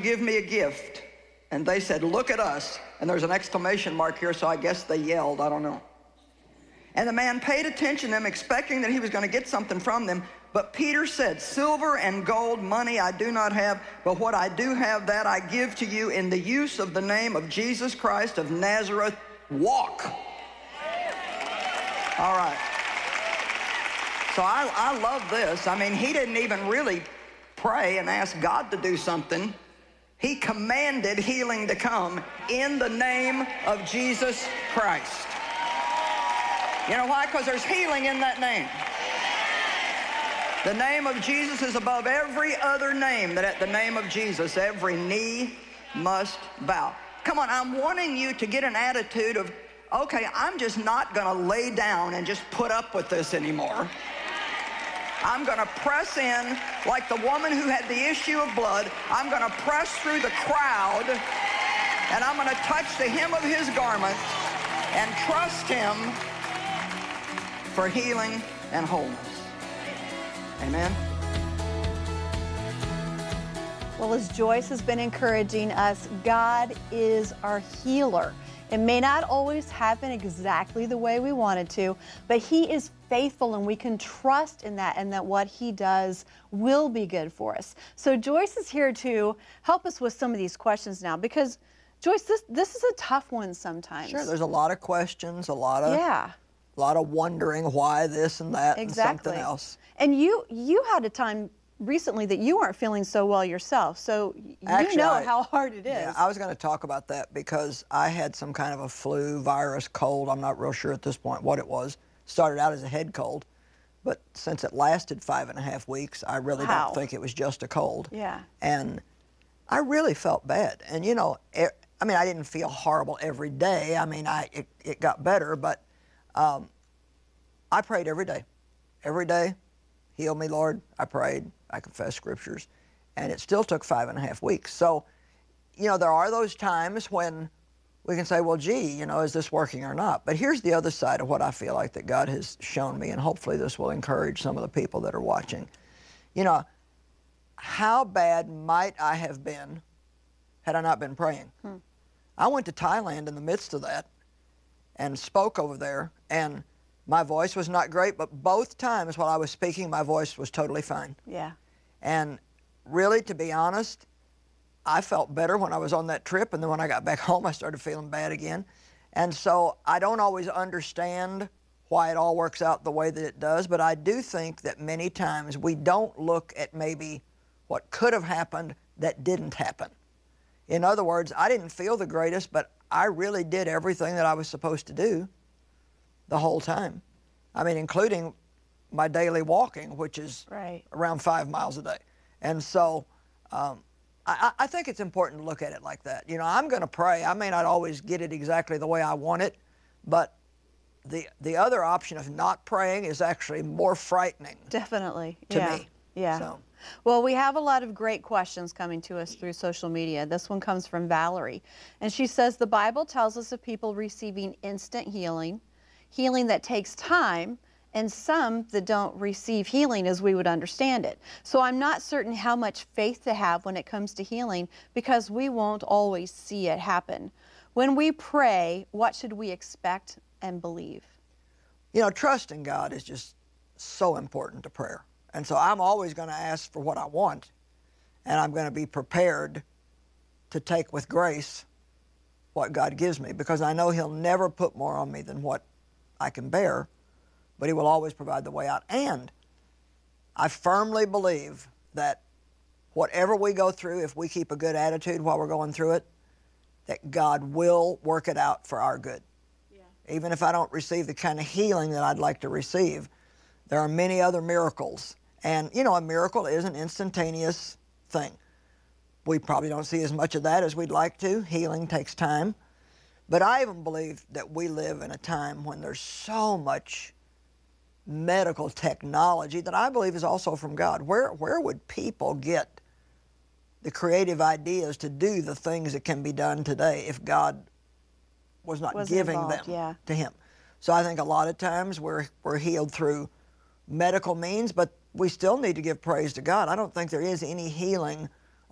give me a gift?" And they said, "Look at us." And there's an exclamation mark here, so I guess they yelled, I don't know. And the man paid attention to them, expecting that he was going to get something from them. But Peter said, "Silver and gold, money I do not have, but what I do have, that I give to you. In the use of the name of Jesus Christ of Nazareth, walk." All right. So I love this. I mean, he didn't even really pray and ask God to do something. He commanded healing to come in the name of Jesus Christ. You know why? Because there's healing in that name. The name of Jesus is above every other name, that at the name of Jesus, every knee must bow. Come on, I'm wanting you to get an attitude of, okay, I'm just not going to lay down and just put up with this anymore. I'm going to press in like the woman who had the issue of blood. I'm going to press through the crowd, and I'm going to touch the hem of his garment and trust him for healing and wholeness. Amen. Well, as Joyce has been encouraging us, God is our healer. It may not always happen exactly the way we wanted to, but he is faithful, and we can trust in that, and that what he does will be good for us. So Joyce is here to help us with some of these questions now, because Joyce, this is a tough one sometimes. Sure, there's a lot of questions, a lot of wondering why this and that and something else. And you had a time recently that you weren't feeling so well yourself, so Actually, you know how hard it is. Yeah, I was going to talk about that because I had some kind of a flu, virus, cold. I'm not real sure at this point what it was. Started out as a head cold, but since it lasted 5.5 weeks, I really don't think it was just a cold. Yeah. And I really felt bad. And you know, I mean, I didn't feel horrible every day. I mean, it got better, but I prayed every day. Every day, heal me, Lord. I prayed. I confessed scriptures. And it still took 5.5 weeks. So, you know, there are those times when we can say, well, gee, you know, is this working or not? But here's the other side of what I feel like that God has shown me, and hopefully this will encourage some of the people that are watching. You know, how bad might I have been had I not been praying? I went to Thailand in the midst of that and spoke over there, and my voice was not great, but both times while I was speaking, my voice was totally fine. Yeah. And really, to be honest, I felt better when I was on that trip, and then when I got back home, I started feeling bad again. And so I don't always understand why it all works out the way that it does, but I do think that many times we don't look at maybe what could have happened that didn't happen. In other words, I didn't feel the greatest, but I really did everything that I was supposed to do the whole time. I mean, including my daily walking, which is around 5 miles a day. And so I think it's important to look at it like that. You know, I'm going to pray. I may not always get it exactly the way I want it, but the other option of not praying is actually more frightening. Definitely. To me. Yeah. So. Well, we have a lot of great questions coming to us through social media. This one comes from Valerie, and she says, the Bible tells us of people receiving instant healing, healing that takes time, and some that don't receive healing as we would understand it. So I'm not certain how much faith to have when it comes to healing, because we won't always see it happen. When we pray, what should we expect and believe? You know, trusting God is just so important to prayer. And so I'm always going to ask for what I want, and I'm going to be prepared to take with grace what God gives me, because I know He'll never put more on me than what I can bear, but He will always provide the way out. And I firmly believe that whatever we go through, if we keep a good attitude while we're going through it, that God will work it out for our good. Yeah. Even if I don't receive the kind of healing that I'd like to receive, there are many other miracles. And, you know, a miracle is an instantaneous thing. We probably don't see as much of that as we'd like to. Healing takes time. But I even believe that we live in a time when there's so much medical technology that I believe is also from God. Where would people get the creative ideas to do the things that can be done today if God was not giving them to Him? So I think a lot of times we're healed through medical means, but we still need to give praise to God. I don't think there is any healing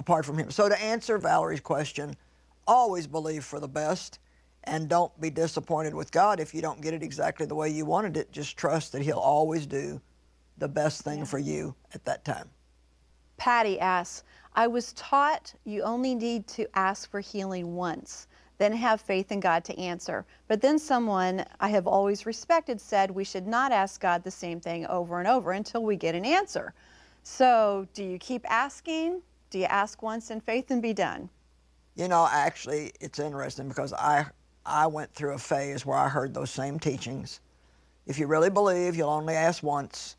apart from him. So to answer Valerie's question, always believe for the best and don't be disappointed with God if you don't get it exactly the way you wanted it. Just trust that he'll always do the best thing for you at that time. Patty asks, I was taught you only need to ask for healing once, then have faith in God to answer. But then someone I have always respected said we should not ask God the same thing over and over until we get an answer. So do you keep asking? Do you ask once in faith and be done? You know, actually, it's interesting because I went through a phase where I heard those same teachings. If you really believe, you'll only ask once.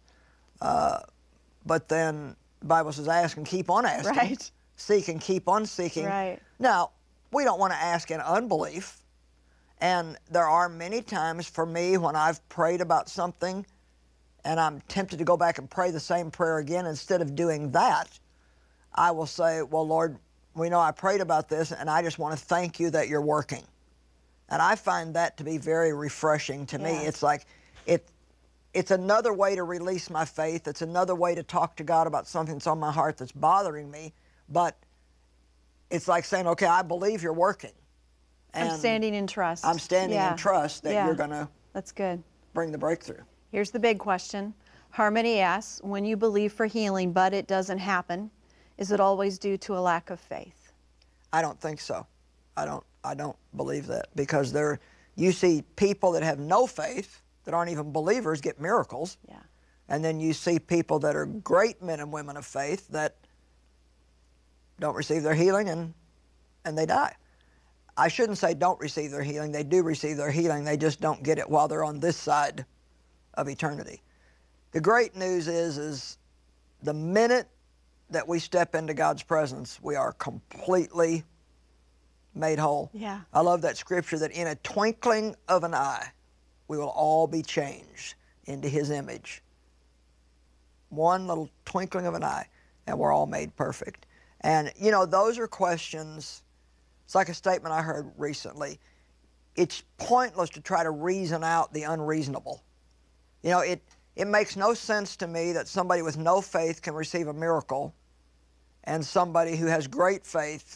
But then the Bible says ask and keep on asking. Right. Seek and keep on seeking. Right. Now, we don't want to ask in unbelief. And there are many times for me when I've prayed about something and I'm tempted to go back and pray the same prayer again. Instead of doing that, I will say, well, Lord, we know I prayed about this and I just want to thank you that you're working. And I find that to be very refreshing to me. It's like, it's another way to release my faith. It's another way to talk to God about something that's on my heart that's bothering me. But it's like saying, okay, I believe you're working. And I'm standing in trust. I'm standing in trust that you're going to That's good. bring the breakthrough. Here's the big question. Harmony asks, when you believe for healing but it doesn't happen, is it always due to a lack of faith? I don't think so. I don't believe that, because you see people that have no faith, that aren't even believers, get miracles. Yeah. And then you see people that are great men and women of faith that don't receive their healing and they die. I shouldn't say don't receive their healing. They do receive their healing. They just don't get it while they're on this side of eternity. The great news is the minute that we step into God's presence, we are completely made whole. Yeah. I love that scripture that in a twinkling of an eye, we will all be changed into his image. One little twinkling of an eye, and we're all made perfect. And, you know, those are questions. It's like a statement I heard recently. It's pointless to try to reason out the unreasonable. You know, it makes no sense to me that somebody with no faith can receive a miracle and somebody who has great faith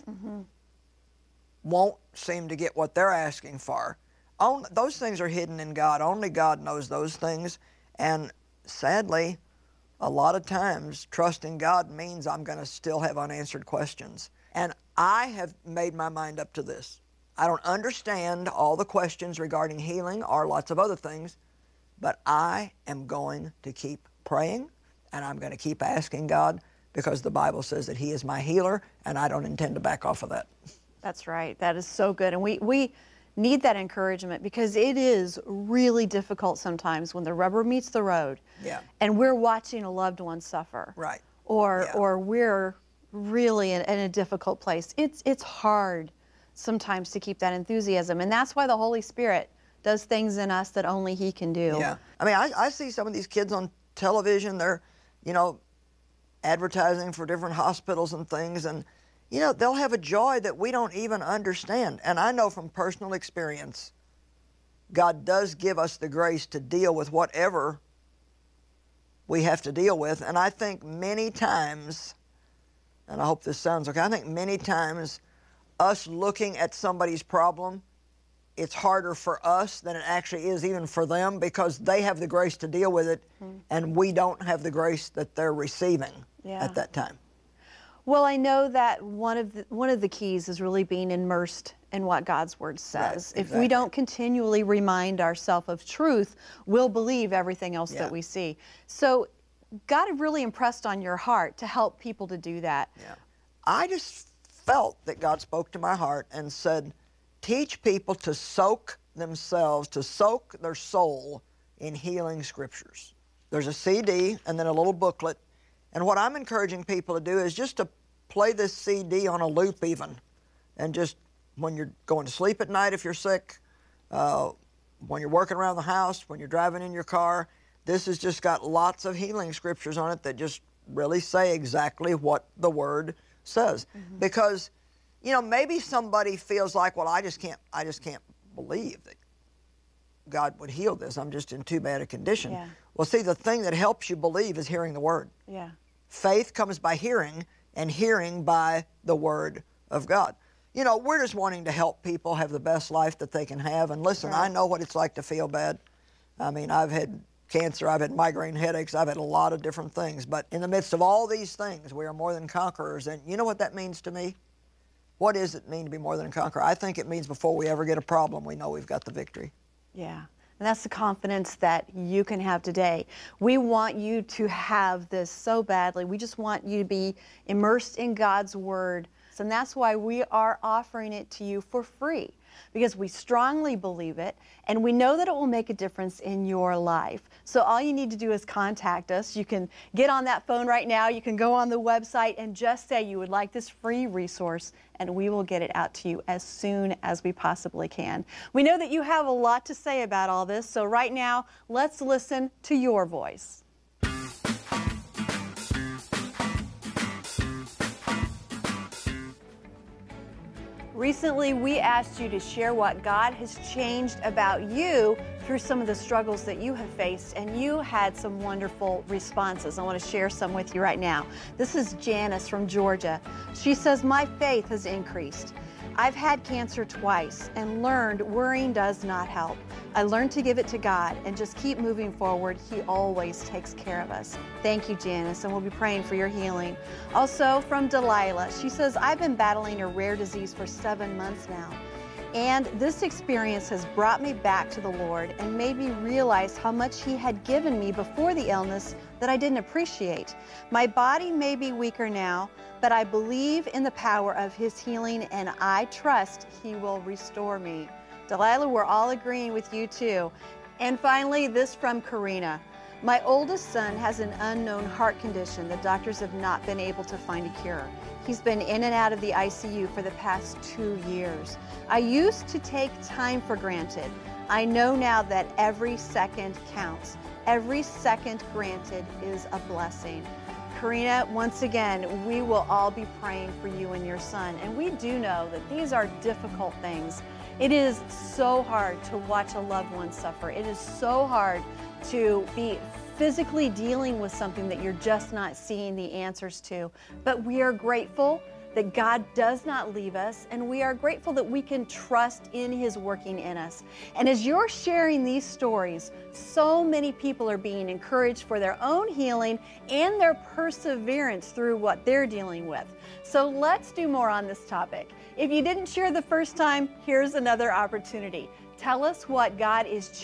won't seem to get what they're asking for. Those things are hidden in God. Only God knows those things. And sadly, a lot of times, trusting God means I'm going to still have unanswered questions. And I have made my mind up to this. I don't understand all the questions regarding healing or lots of other things, but I am going to keep praying, and I'm going to keep asking God, because the Bible says that he is my healer, and I don't intend to back off of that. That's right. That is so good. And we need that encouragement, because it is really difficult sometimes when the rubber meets the road. Yeah. And we're watching a loved one suffer. Right. Or we're really in a difficult place. It's hard sometimes to keep that enthusiasm. And that's why the Holy Spirit does things in us that only he can do. Yeah. I mean, I see some of these kids on television. They're, you know, advertising for different hospitals and things, and you know, they'll have a joy that we don't even understand. And I know from personal experience, God does give us the grace to deal with whatever we have to deal with. And I think many times, and I hope this sounds okay, I think many times us looking at somebody's problem, it's harder for us than it actually is even for them, because they have the grace to deal with it, and we don't have the grace that they're receiving at that time. Well, I know that one of the keys is really being immersed in what God's Word says. Right, If we don't continually remind ourselves of truth, we'll believe everything else Yeah. that we see. So God really impressed on your heart to help people to do that. Yeah. I just felt that God spoke to my heart and said, teach people to soak themselves, to soak their soul in healing scriptures. There's a CD and then a little booklet. And what I'm encouraging people to do is just to play this CD on a loop even. And just when you're going to sleep at night if you're sick, when you're working around the house, when you're driving in your car, this has just got lots of healing scriptures on it that just really say exactly what the Word says. Because, you know, maybe somebody feels like, well, I just can't believe that God would heal this. I'm just in too bad a condition. Yeah. Well, see, the thing that helps you believe is hearing the Word. Yeah. Faith comes by hearing, and hearing by the Word of God. You know, we're just wanting to help people have the best life that they can have. And listen, I know what it's like to feel bad. I mean, I've had cancer, I've had migraine headaches, I've had a lot of different things. But in the midst of all these things, we are more than conquerors. And you know what that means to me? What does it mean to be more than a conqueror? I think it means before we ever get a problem, we know we've got the victory. Yeah. And that's the confidence that you can have today. We want you to have this so badly. We just want you to be immersed in God's Word. And that's why we are offering it to you for free, because we strongly believe it and we know that it will make a difference in your life. So all you need to do is contact us. You can get on that phone right now. You can go on the website and just say you would like this free resource, and we will get it out to you as soon as we possibly can. We know that you have a lot to say about all this, so right now, let's listen to your voice. Recently, we asked you to share what God has changed about you through some of the struggles that you have faced, and you had some wonderful responses. I want to share some with you right now. This is Janice from Georgia. She says, my faith has increased. I've had cancer twice and learned worrying does not help. I learned to give it to God and just keep moving forward. He always takes care of us. Thank you, Janice, and we'll be praying for your healing. Also from Delilah, she says, I've been battling a rare disease for 7 months now. And this experience has brought me back to the Lord and made me realize how much He had given me before the illness that I didn't appreciate. My body may be weaker now, but I believe in the power of His healing and I trust He will restore me. Delilah, we're all agreeing with you too. And finally, this from Karina. My oldest son has an unknown heart condition that doctors have not been able to find a cure. He's been in and out of the ICU for the past 2 years. I used to take time for granted. I know now that every second counts. Every second granted is a blessing. Karina, once again, we will all be praying for you and your son. And we do know that these are difficult things. It is so hard to watch a loved one suffer. It is so hard to be physically dealing with something that you're just not seeing the answers to. But we are grateful that God does not leave us, and we are grateful that we can trust in His working in us. And as you're sharing these stories, so many people are being encouraged for their own healing and their perseverance through what they're dealing with. So let's do more on this topic. If you didn't share the first time, here's another opportunity. Tell us what God is